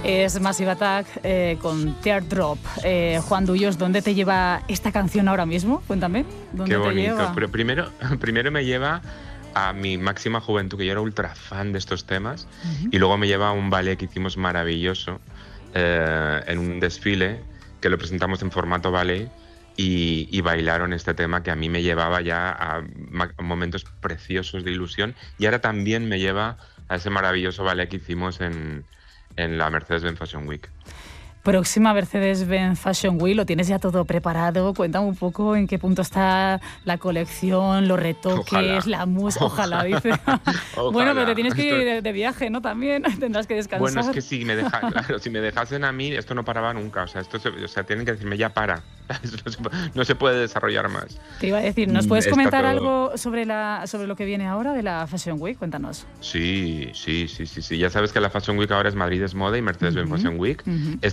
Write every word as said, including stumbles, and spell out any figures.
Es Massive Attack eh, con Teardrop. Eh, Juan Dullos, ¿dónde te lleva esta canción ahora mismo? Cuéntame. ¿Dónde Qué bonito. te lleva? Pero primero, primero me lleva a mi máxima juventud, que yo era ultra fan de estos temas, uh-huh. y luego me lleva a un ballet que hicimos maravilloso eh, en un desfile que lo presentamos en formato ballet y, y bailaron este tema que a mí me llevaba ya a, a momentos preciosos de ilusión, y ahora también me lleva a ese maravilloso ballet que hicimos en, en la Mercedes-Benz Fashion Week. Próxima Mercedes-Benz Fashion Week, ¿lo tienes ya todo preparado? Cuéntame un poco en qué punto está la colección, los retoques, ojalá. La música. Ojalá, dice. Ojalá. Bueno, pero te tienes que ir de, de viaje, ¿no? También tendrás que descansar. Bueno, es que si me, deja, claro, si me dejasen a mí, esto no paraba nunca. O sea, esto se, o sea tienen que decirme, ya para. No se, no se puede desarrollar más. Te iba a decir, ¿nos puedes comentar todo... algo sobre, la, sobre lo que viene ahora de la Fashion Week? Cuéntanos. Sí, sí, sí, sí, sí. Ya sabes que la Fashion Week ahora es Madrid es Moda y Mercedes-Benz uh-huh. Fashion Week. Uh-huh. Este